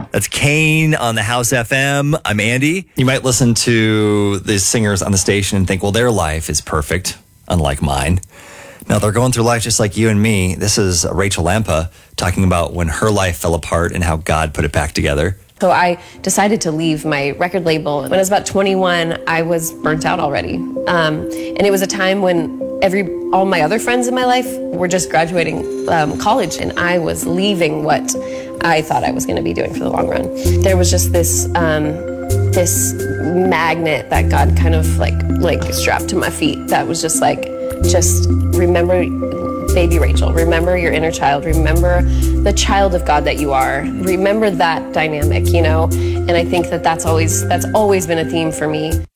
That's Kane on the House FM. I'm Andy. You might listen to the singers on the station and think, well, their life is perfect, unlike mine. Now, they're going through life just like you and me. This is Rachel Lampa talking about when her life fell apart and how God put it back together. So I decided to leave my record label. When I was about 21, I was burnt out already. And it was a time when all my other friends in my life were just graduating college, and I was leaving what I thought I was going to be doing for the long run. There was just this magnet that God kind of like strapped to my feet that was just remember baby Rachel, remember your inner child, remember the child of God that you are, remember that dynamic, And I think that's always been a theme for me.